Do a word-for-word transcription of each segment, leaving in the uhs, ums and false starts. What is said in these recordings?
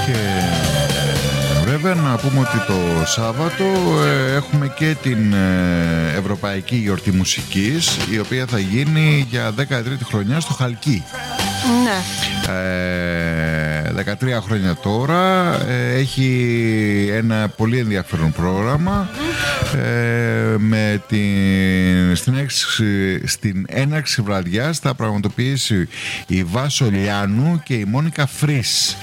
Και βέβαια να πούμε ότι το Σάββατο ε, έχουμε και την ε, Ευρωπαϊκή Γιορτή Μουσικής, η οποία θα γίνει για δέκατη τρίτη χρονιά στο Χαλκί. Ναι. Ε, δεκατρία χρόνια τώρα, ε, έχει ένα πολύ ενδιαφέρον πρόγραμμα. Ε, με την, στην, έξι, στην έναρξη βραδιάς θα πραγματοποιήσει η Βάσο Λιάνου και η Μόνικα Φρύς.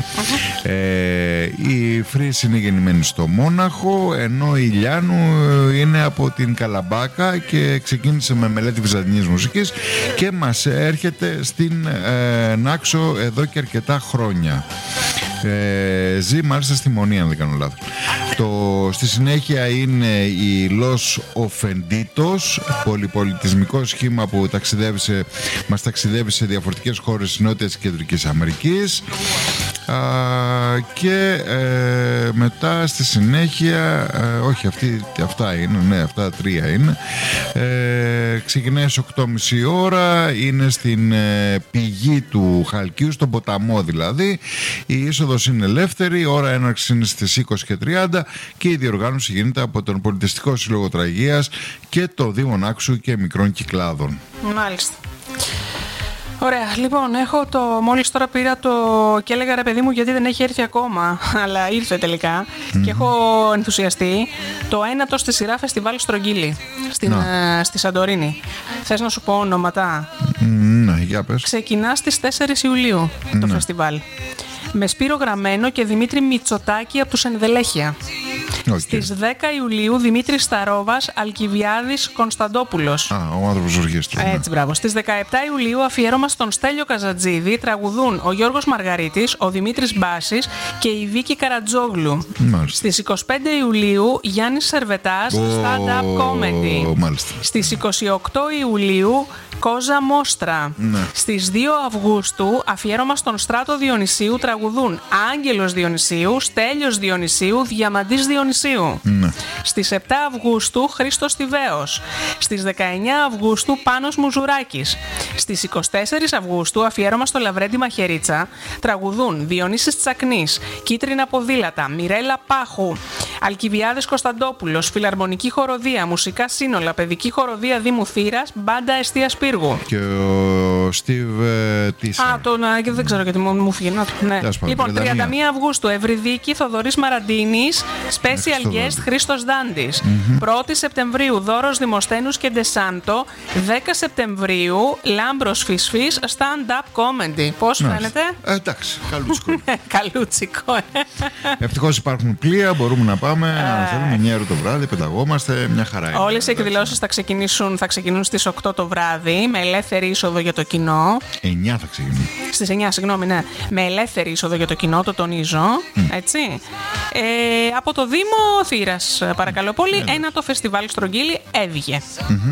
Ε, η Φρύς είναι γεννημένη στο Μόναχο, ενώ η Λιάνου είναι από την Καλαμπάκα και ξεκίνησε με μελέτη βυζαντινής μουσικής και μας έρχεται στην ε, Νάξο εδώ και αρκετά χρόνια. Ε, ζει μάλιστα στη Μονή, αν δεν κάνω λάθος. Το, στη συνέχεια είναι η Los Ofenditos, πολυπολιτισμικό σχήμα που ταξιδεύει, μας ταξιδεύει σε διαφορετικές χώρες της Νότιας και Κεντρικής Αμερικής. Α, και ε, μετά στη συνέχεια ε, όχι αυτή, αυτά είναι, ναι, αυτά τρία είναι. Ε, ξεκινάει στις οκτώ και μισή ώρα, είναι στην ε, πηγή του Χαλκίου, στον ποταμό δηλαδή. Η είσοδος είναι ελεύθερη, η ώρα έναρξης είναι στις είκοσι και τριάντα και η διοργάνωση γίνεται από τον Πολιτιστικό Σύλλογο Τραγίας και το Δήμο Νάξου και Μικρών Κυκλάδων. Μάλιστα. Ωραία, λοιπόν, έχω το. Μόλις τώρα πήρα το. Και έλεγα ρε παιδί μου, γιατί δεν έχει έρθει ακόμα. Αλλά ήρθε τελικά. Mm-hmm. Και έχω ενθουσιαστεί. Το ένατο στη σειρά φεστιβάλ Στρογγύλη. Στην, ε, στη Σαντορίνη. Θες να σου πω ονόματα? Ναι, mm, για πες. Ξεκινά στις τέσσερις Ιουλίου το mm. φεστιβάλ. Με Σπύρο Γραμμένο και Δημήτρη Μητσοτάκη από τους Ενδελέχεια. Okay. Στις δέκα Ιουλίου Δημήτρης Σταρόβας, Αλκιβιάδης, Κωνσταντόπουλος. Α, ο άνθρωπος ορχήστρου. Έτσι, μπράβο. Στις δεκαεπτά Ιουλίου αφιέρωμα στον Στέλιο Καζατζίδη τραγουδούν ο Γιώργος Μαργαρίτης, ο Δημήτρης Μπάσης και η Βίκη Καρατζόγλου. Μάλιστα. Στις είκοσι πέντε Ιουλίου Γιάννης Σερβετάς, oh, stand-up comedy. Μάλιστα. Στις είκοσι οκτώ Ιουλίου Κόζα Μόστρα. Ναι. Στις δύο Αυγούστου αφιέρωμα στον Στράτο Διονυσίου τραγουδούν Άγγελος Διονυσίου, Στέλιος Διονυσίου, Διαμαντής Διονυσίου. Ναι. Στις επτά Αυγούστου Χρήστος Τιβαίος. Στις δεκαεννιά Αυγούστου Πάνος Μουζουράκης. Στις είκοσι τέσσερις Αυγούστου αφιέρωμα στο Λαβρέντι Μαχαιρίτσα τραγουδούν Διονύσης Τσακνής, Κίτρινα Ποδήλατα, Μιρέλα Πάχου, Αλκιβιάδης Κωνσταντόπουλος, Φιλαρμονική Χοροδία, Μουσικά Σύνολα, Παιδική Χοροδία Δήμου Θήρας, Μπάντα Εστίας Πύργου. Και ο Στίβ Τίσα. Α, τον, δεν ξέρω γιατί μου φύγει. Ναι. Λοιπόν, τριάντα μία Αυγούστου Ευρυδίκη Θοδωρής Μαραντίνης, Special Guest Χρήστος Δάντης. Mm-hmm. πρώτη Σεπτεμβρίου Δώρος Δημοσθένους και Ντεσάντο. δέκα Σεπτεμβρίου Λάμπρος Φυσφής, stand-up comedy. Πώς ναι. φαίνεται? Ε, εντάξει, καλούτσικο. Καλούτσικο. Ευτυχώς υπάρχουν πλοία, μπορούμε να πάμε. Αν θέλουμε εννιά ώρα το βράδυ, πεταγόμαστε, μια χαρά είναι. Όλες οι εκδηλώσεις θα ξεκινήσουν, θα ξεκινούν στις οκτώ το βράδυ με ελεύθερη είσοδο για το κοινό. εννιά θα ξεκινούν. Στις εννιά, συγγνώμη, ναι. Με ελεύθερη είσοδο για το κοινό, το τονίζω. Mm. Έτσι. Ε, από το Δήμο Θήρας, παρακαλώ πολύ, mm. ένα το φεστιβάλ Στρογγύλη έβγε. Mm-hmm.